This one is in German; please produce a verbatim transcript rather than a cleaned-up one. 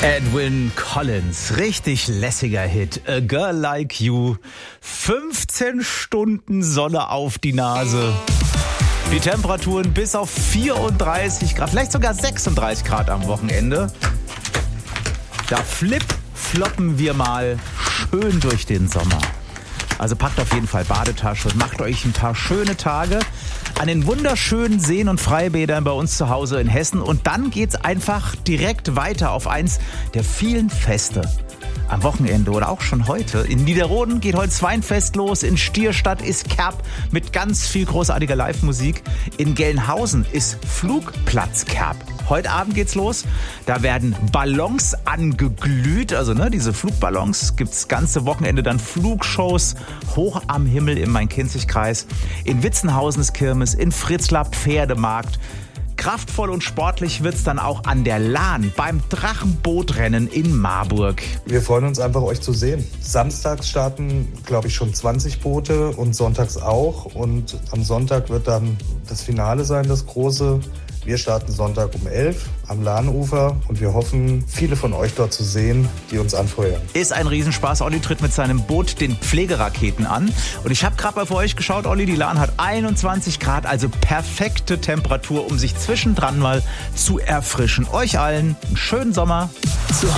Edwyn Collins, richtig lässiger Hit. A Girl Like You. fünfzehn Stunden Sonne auf die Nase. Die Temperaturen bis auf vierunddreißig Grad, vielleicht sogar sechsunddreißig Grad am Wochenende. Da flip-floppen wir mal schön durch den Sommer. Also packt auf jeden Fall Badetasche und macht euch ein paar schöne Tage an den wunderschönen Seen und Freibädern bei uns zu Hause in Hessen. Und dann geht's einfach direkt weiter auf eins der vielen Feste am Wochenende oder auch schon heute. In Niederroden geht heute das Weinfest los. In Stierstadt ist Kerb mit ganz viel großartiger Live-Musik. In Gelnhausen ist Flugplatz Kerb. Heute Abend geht's los. Da werden Ballons angeglüht. Also ne, diese Flugballons gibt's ganze Wochenende dann Flugshows hoch am Himmel im Main-Kinzig-Kreis. In Witzenhausen ist Kirmes, in Fritzlar Pferdemarkt. Kraftvoll und sportlich wird's dann auch an der Lahn beim Drachenbootrennen in Marburg. Wir freuen uns einfach, euch zu sehen. Samstags starten, glaube ich, schon zwanzig Boote und sonntags auch. Und am Sonntag wird dann das Finale sein, das große. Wir starten Sonntag um elf am Lahnufer und wir hoffen, viele von euch dort zu sehen, die uns anfeuern. Ist ein Riesenspaß. Olli tritt mit seinem Boot den Pflegeraketen an. Und ich habe gerade mal für euch geschaut, Olli, die Lahn hat einundzwanzig Grad, also perfekte Temperatur, um sich zwischendran mal zu erfrischen. Euch allen einen schönen Sommer.